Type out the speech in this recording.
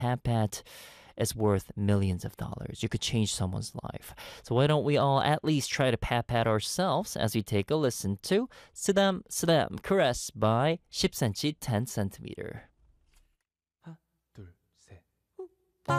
pat pat is worth millions of dollars. You could change someone's life. So why don't we all at least try to pat pat ourselves as we take a listen to 쓰담 쓰담 Caress by 10cm 10cm.